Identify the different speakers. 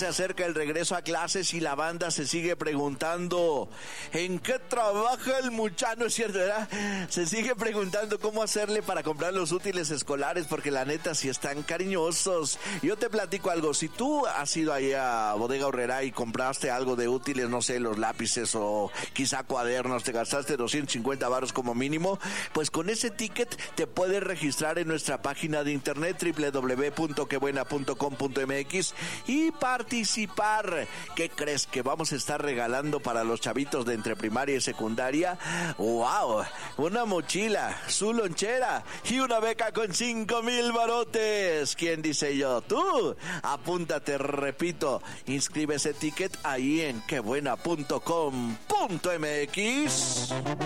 Speaker 1: se acerca el regreso a clases y la banda se sigue preguntando ¿en qué trabaja el muchacho? No es cierto, ¿verdad? Se sigue preguntando cómo hacerle para comprar los útiles escolares, porque la neta sí están cariñosos. Yo te platico algo, si tú has ido ahí a Bodega Aurrerá y compraste algo de útiles, no sé, los lápices o quizá cuadernos, te gastaste 250 varos como mínimo, pues con ese ticket te puedes registrar en nuestra página de internet www.quebuena.com.mx y participar. ¿Qué crees que vamos a estar regalando para los chavitos de entre primaria y secundaria? ¡Wow! Una mochila, su lonchera y una beca con 5,000 barotes. ¿Quién dice yo? ¡Tú! Apúntate, repito, inscribe ese ticket ahí en quebuena.com.mx.